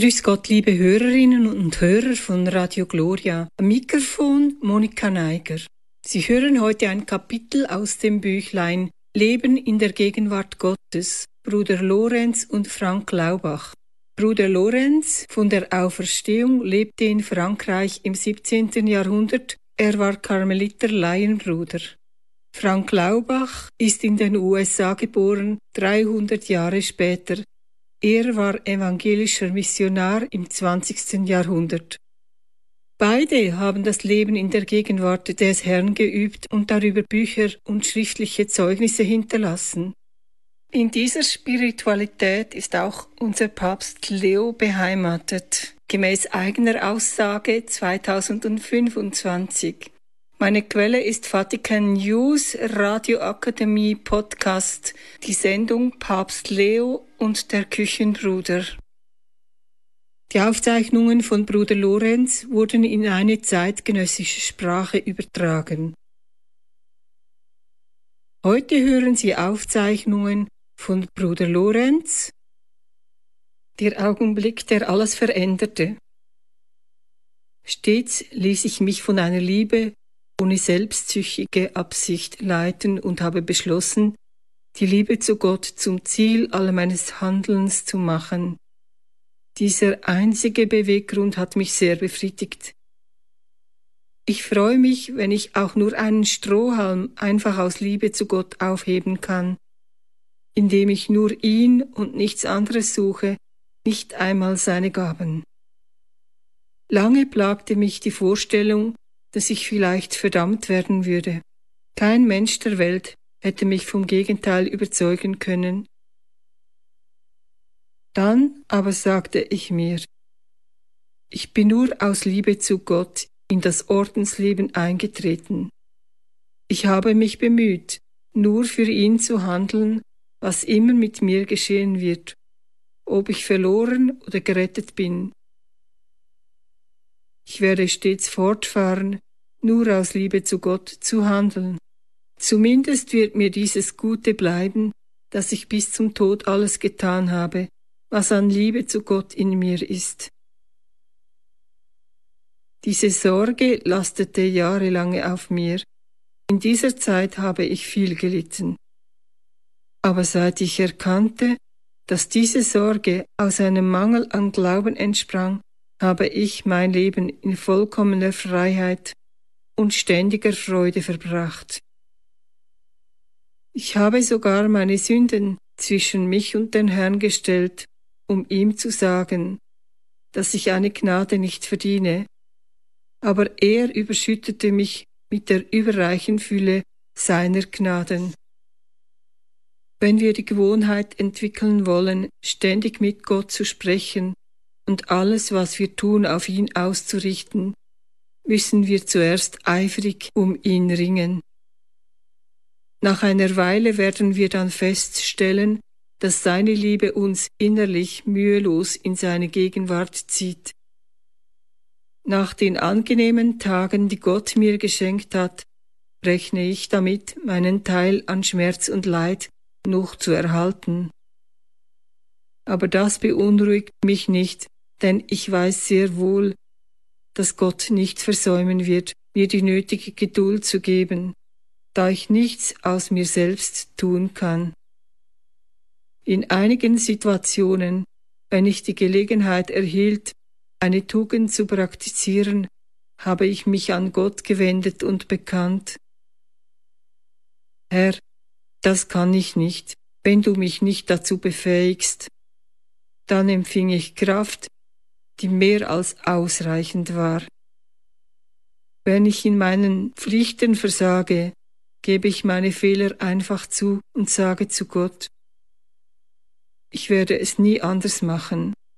Grüß Gott, liebe Hörerinnen und Hörer von Radio Gloria. Am Mikrofon Monika Neiger. Sie hören heute ein Kapitel aus dem Büchlein Leben in der Gegenwart Gottes, Bruder Lorenz und Frank Laubach. Bruder Lorenz von der Auferstehung lebte in Frankreich im 17. Jahrhundert. Er war Karmeliter Laienbruder. Frank Laubach ist in den USA geboren, 300 Jahre später. Er war evangelischer Missionar im 20. Jahrhundert. Beide haben das Leben in der Gegenwart des Herrn geübt und darüber Bücher und schriftliche Zeugnisse hinterlassen. In dieser Spiritualität ist auch unser Papst Leo beheimatet, gemäß eigener Aussage 2025. Meine Quelle ist Vatican News, Radioakademie Podcast, die Sendung Papst Leo und der Küchenbruder. Die Aufzeichnungen von Bruder Lorenz wurden in eine zeitgenössische Sprache übertragen. Heute hören Sie Aufzeichnungen von Bruder Lorenz, der Augenblick, der alles veränderte. Stets ließ ich mich von einer Liebe ohne selbstsüchtige Absicht leiten und habe beschlossen, die Liebe zu Gott zum Ziel all meines Handelns zu machen. Dieser einzige Beweggrund hat mich sehr befriedigt. Ich freue mich, wenn ich auch nur einen Strohhalm einfach aus Liebe zu Gott aufheben kann, indem ich nur ihn und nichts anderes suche, nicht einmal seine Gaben. Lange plagte mich die Vorstellung, dass ich vielleicht verdammt werden würde. Kein Mensch der Welt hätte mich vom Gegenteil überzeugen können. Dann aber sagte ich mir, ich bin nur aus Liebe zu Gott in das Ordensleben eingetreten. Ich habe mich bemüht, nur für ihn zu handeln, was immer mit mir geschehen wird, ob ich verloren oder gerettet bin. Ich werde stets fortfahren, nur aus Liebe zu Gott zu handeln. Zumindest wird mir dieses Gute bleiben, dass ich bis zum Tod alles getan habe, was an Liebe zu Gott in mir ist. Diese Sorge lastete jahrelang auf mir. In dieser Zeit habe ich viel gelitten. Aber seit ich erkannte, dass diese Sorge aus einem Mangel an Glauben entsprang, habe ich mein Leben in vollkommener Freiheit und ständiger Freude verbracht. Ich habe sogar meine Sünden zwischen mich und den Herrn gestellt, um ihm zu sagen, dass ich eine Gnade nicht verdiene, aber er überschüttete mich mit der überreichen Fülle seiner Gnaden. Wenn wir die Gewohnheit entwickeln wollen, ständig mit Gott zu sprechen und alles, was wir tun, auf ihn auszurichten, müssen wir zuerst eifrig um ihn ringen. Nach einer Weile werden wir dann feststellen, dass seine Liebe uns innerlich mühelos in seine Gegenwart zieht. Nach den angenehmen Tagen, die Gott mir geschenkt hat, rechne ich damit, meinen Teil an Schmerz und Leid noch zu erhalten. Aber das beunruhigt mich nicht, denn ich weiß sehr wohl, dass Gott nicht versäumen wird, mir die nötige Geduld zu geben, da ich nichts aus mir selbst tun kann. In einigen Situationen, wenn ich die Gelegenheit erhielt, eine Tugend zu praktizieren, habe ich mich an Gott gewendet und bekannt: Herr, das kann ich nicht, wenn du mich nicht dazu befähigst. Dann empfing ich Kraft, die mehr als ausreichend war. Wenn ich in meinen Pflichten versage, gebe ich meine Fehler einfach zu und sage zu Gott: Ich werde es nie anders machen.